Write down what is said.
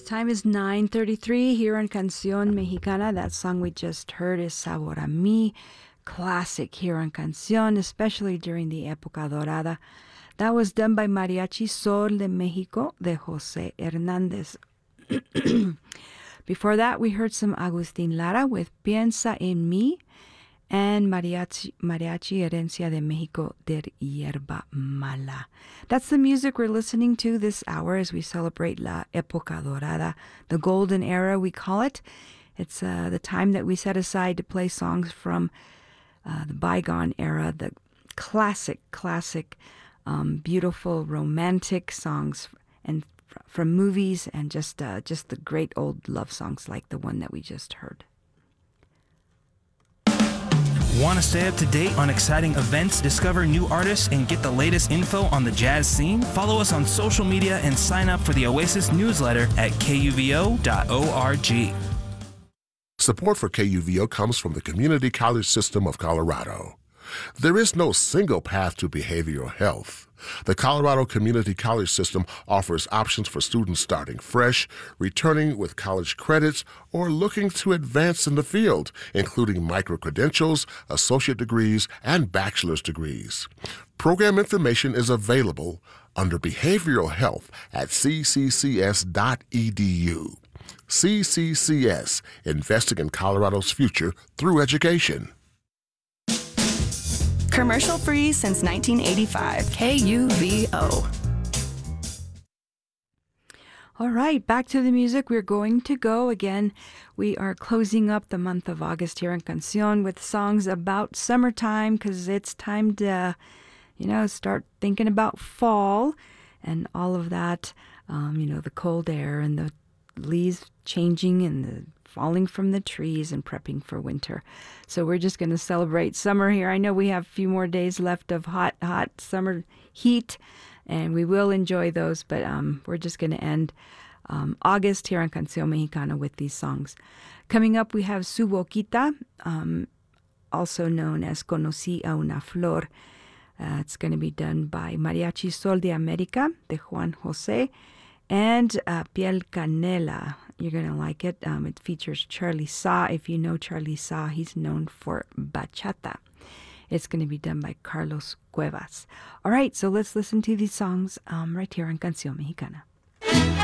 time is 9:33 here on Canción Mexicana. That song we just heard is Sabor a Mí, classic here on Canción, especially during the Época Dorada. That was done by Mariachi Sol de México de José Hernández. Before that, we heard some Agustín Lara with Piensa en mí, and Mariachi Herencia de México de Hierba Mala. That's the music we're listening to this hour as we celebrate La Época Dorada, the golden era we call it. It's the time that we set aside to play songs from the bygone era, the classic, beautiful romantic songs and from movies, and just the great old love songs like the one that we just heard. Want to stay up to date on exciting events, discover new artists, and get the latest info on the jazz scene? Follow us on social media and sign up for the Oasis newsletter at kuvo.org. Support for KUVO comes from the Community College System of Colorado. There is no single path to behavioral health. The Colorado Community College System offers options for students starting fresh, returning with college credits, or looking to advance in the field, including micro-credentials, associate degrees, and bachelor's degrees. Program information is available under Behavioral Health at cccs.edu. CCCS, investing in Colorado's future through education. Commercial-free since 1985. KUVO. All right, back to the music. We're going to go again. We are closing up the month of August here in Canción with songs about summertime, because it's time to, start thinking about fall and all of that. The cold air and the leaves changing and the falling from the trees and prepping for winter. So we're just going to celebrate summer here. I know we have a few more days left of hot summer heat, and we will enjoy those, but we're just going to end August here on Canción Mexicana with these songs. Coming up, we have Su Boquita, also known as Conocí a una Flor. It's going to be done by Mariachi Sol de América de Juan José, and Piel Canela. You're going to like it. It features Charlie Sa. If you know Charlie Sa, he's known for bachata. It's going to be done by Carlos Cuevas. All right, so let's listen to these songs right here on Canción Mexicana.